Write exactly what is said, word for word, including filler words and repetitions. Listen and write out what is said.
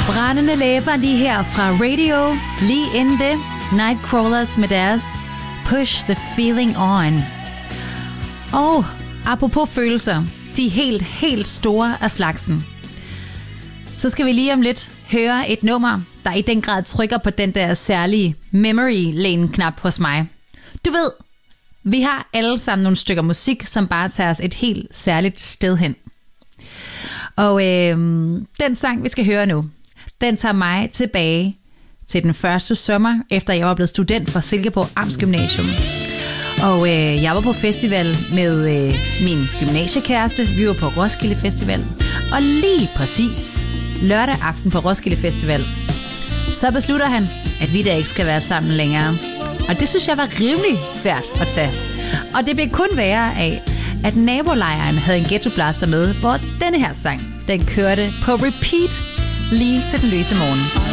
Brændende læber lige her fra Radio. Lige inden det, Nightcrawlers med deres Push the Feeling On. Og apropos følelser, de helt, helt store af slagsen, så skal vi lige om lidt høre et nummer, der i den grad trykker på den der særlige memory lane-knap hos mig. Du ved, vi har alle sammen nogle stykker musik, som bare tager os et helt særligt sted hen. Og øh, den sang, vi skal høre nu, den tager mig tilbage til den første sommer, efter jeg var blevet student fra Silkeborg Amtsgymnasium. Og øh, jeg var på festival med øh, min gymnasiekæreste. Vi var på Roskilde Festival. Og lige præcis lørdag aften på Roskilde Festival, så beslutter han, at vi da ikke skal være sammen længere. Og det synes jeg var rimelig svært at tage. Og det blev kun værre af, at nabolejren havde en ghettoblaster med, hvor denne her sang, den kørte på repeat lige til den løse morgen.